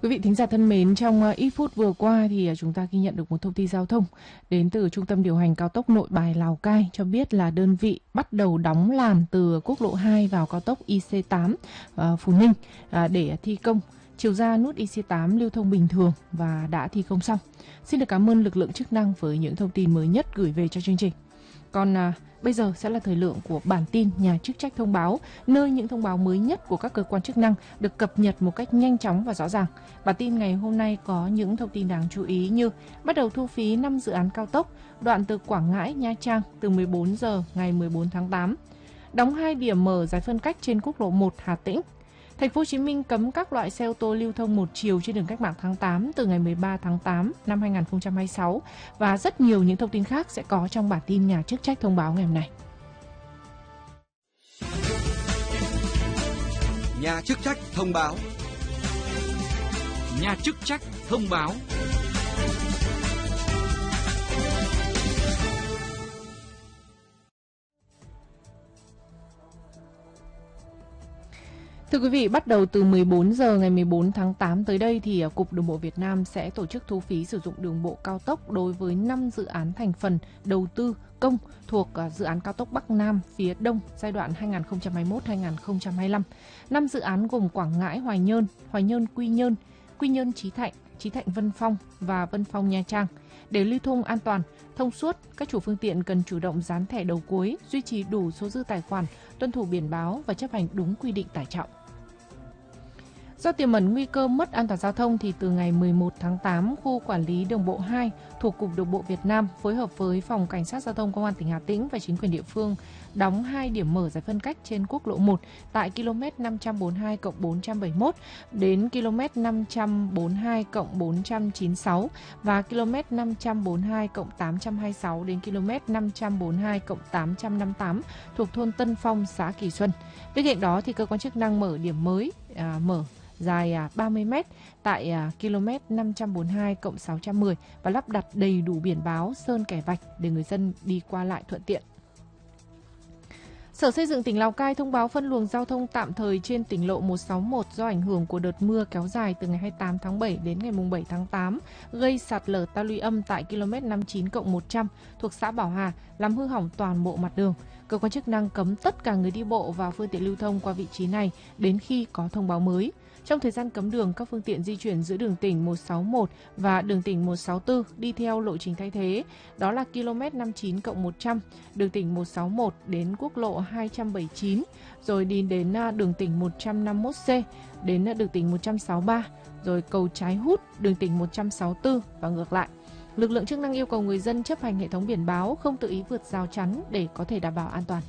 Quý vị thính giả thân mến, trong ít phút vừa qua thì chúng ta ghi nhận được một thông tin giao thông đến từ Trung tâm điều hành cao tốc Nội Bài Lào Cai cho biết là đơn vị bắt đầu đóng làn từ quốc lộ 2 vào cao tốc IC8 Phú Ninh để thi công. Chiều ra nút IC8 lưu thông bình thường và đã thi công xong. Xin được cảm ơn lực lượng chức năng với những thông tin mới nhất gửi về cho chương trình. Còn bây giờ sẽ là thời lượng của bản tin nhà chức trách thông báo, nơi những thông báo mới nhất của các cơ quan chức năng được cập nhật một cách nhanh chóng và rõ ràng. Bản tin ngày hôm nay có những thông tin đáng chú ý như bắt đầu thu phí 5 dự án cao tốc, đoạn từ Quảng Ngãi, Nha Trang từ 14 giờ ngày 14 tháng 8. Đóng 2 điểm mở giải phân cách trên quốc lộ 1 Hà Tĩnh. Thành phố Hồ Chí Minh cấm các loại xe ô tô lưu thông một chiều trên đường Cách mạng tháng 8 từ ngày 13 tháng 8 năm 2026 và rất nhiều những thông tin khác sẽ có trong bản tin nhà chức trách thông báo ngày hôm nay. Nhà chức trách thông báo. Nhà chức trách thông báo. Thưa quý vị, bắt đầu từ 14 giờ ngày 14 tháng 8 tới đây thì Cục Đường bộ Việt Nam sẽ tổ chức thu phí sử dụng đường bộ cao tốc đối với 5 dự án thành phần đầu tư công thuộc dự án cao tốc Bắc Nam phía Đông giai đoạn 2021-2025. 5 dự án gồm Quảng Ngãi Hoài Nhơn, Quy Nhơn Chí Thạnh Vân Phong và Vân Phong Nha Trang. Để lưu thông an toàn, thông suốt, các chủ phương tiện cần chủ động dán thẻ đầu cuối, duy trì đủ số dư tài khoản, tuân thủ biển báo và chấp hành đúng quy định tải trọng. Do tiềm ẩn nguy cơ mất an toàn giao thông thì từ ngày 11 tháng 8, khu quản lý đường bộ 2 thuộc Cục Đường bộ Việt Nam phối hợp với Phòng Cảnh sát Giao thông Công an tỉnh Hà Tĩnh và chính quyền địa phương đóng 2 điểm mở giải phân cách trên quốc lộ 1 tại km 542+471 đến km 542+496 và km 542+826 đến km 542+858 thuộc thôn Tân Phong, xã Kỳ Xuân. Bên cạnh đó thì cơ quan chức năng mở điểm mới dài 30 m tại km 542+610 và lắp đặt đầy đủ biển báo, sơn kẻ vạch để người dân đi qua lại thuận tiện. Sở Xây dựng tỉnh Lào Cai thông báo phân luồng giao thông tạm thời trên tỉnh lộ 161 do ảnh hưởng của đợt mưa kéo dài từ ngày 28 tháng 7 đến ngày 7 tháng 8 gây sạt lở ta luy âm tại km 59+100 thuộc xã Bảo Hà, làm hư hỏng toàn bộ mặt đường. Cơ quan chức năng cấm tất cả người đi bộ và phương tiện lưu thông qua vị trí này đến khi có thông báo mới. Trong thời gian cấm đường, các phương tiện di chuyển giữa đường tỉnh 161 và đường tỉnh 164 đi theo lộ trình thay thế, đó là km 59+100, đường tỉnh 161 đến quốc lộ 279, rồi đi đến đường tỉnh 151C, đến đường tỉnh 163, rồi cầu Trái Hút, đường tỉnh 164 và ngược lại. Lực lượng chức năng yêu cầu người dân chấp hành hệ thống biển báo, không tự ý vượt rào chắn để có thể đảm bảo an toàn.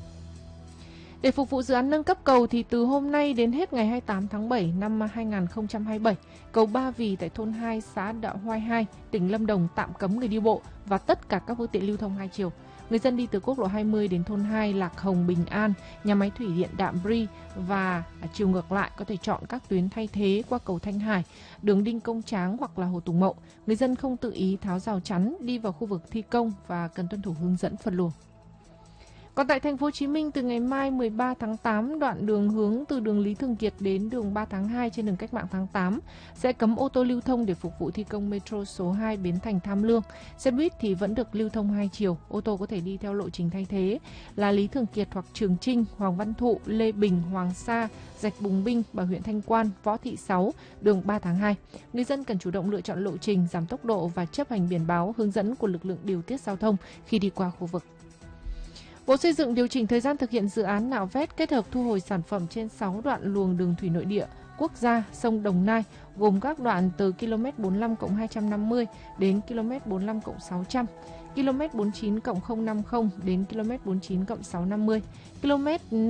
Để phục vụ dự án nâng cấp cầu thì từ hôm nay đến hết ngày 28 tháng 7 năm 2027, cầu Ba Vì tại thôn 2 xã Đạo Hoai 2, tỉnh Lâm Đồng tạm cấm người đi bộ và tất cả các phương tiện lưu thông hai chiều. Người dân đi từ quốc lộ 20 đến thôn 2 Lạc Hồng Bình An, nhà máy thủy điện Đạm Bri và chiều ngược lại có thể chọn các tuyến thay thế qua cầu Thanh Hải, đường Đinh Công Tráng hoặc là Hồ Tùng Mậu. Người dân không tự ý tháo rào chắn đi vào khu vực thi công và cần tuân thủ hướng dẫn phân luồng. Còn tại thành phố Hồ Chí Minh, từ ngày mai 13 tháng 8, đoạn đường hướng từ đường Lý Thường Kiệt đến đường 3 tháng 2 trên đường Cách mạng tháng 8 sẽ cấm ô tô lưu thông để phục vụ thi công metro số 2 Bến Thành Tham Lương. Xe buýt thì vẫn được lưu thông hai chiều, ô tô có thể đi theo lộ trình thay thế là Lý Thường Kiệt hoặc Trường Chinh, Hoàng Văn Thụ, Lê Bình, Hoàng Sa, Rạch Bùng Binh, Bà huyện Thanh Quan, Võ Thị Sáu, đường 3 tháng 2. Người dân cần chủ động lựa chọn lộ trình, giảm tốc độ và chấp hành biển báo hướng dẫn của lực lượng điều tiết giao thông khi đi qua khu vực. Bộ Xây dựng điều chỉnh thời gian thực hiện dự án nạo vét kết hợp thu hồi sản phẩm trên 6 đoạn luồng đường thủy nội địa quốc gia sông Đồng Nai, gồm các đoạn từ km 45+250 đến km 45+600, km 49+050 đến km 49+650, km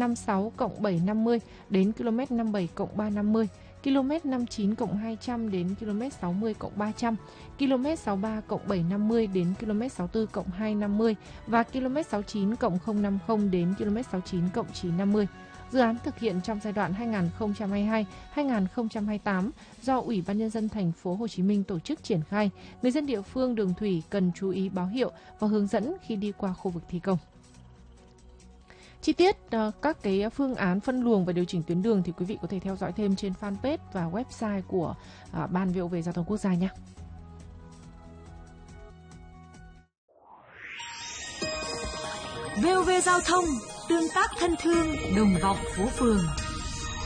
56+750 đến km 57+350, km 59+200 đến km 60+300, km 63+750 đến km 64+250 và km 69+050 đến km 69+950. Dự án thực hiện trong giai đoạn 2022-2028 do Ủy ban Nhân dân thành phố Hồ Chí Minh tổ chức triển khai. Người dân địa phương đường thủy cần chú ý báo hiệu và hướng dẫn khi đi qua khu vực thi công. Chi tiết các cái phương án phân luồng và điều chỉnh tuyến đường thì quý vị có thể theo dõi thêm trên fanpage và website của Ban VOV Giao thông Quốc gia nhé. VOV Giao thông, tương tác thân thương, đồng vọng phố phường.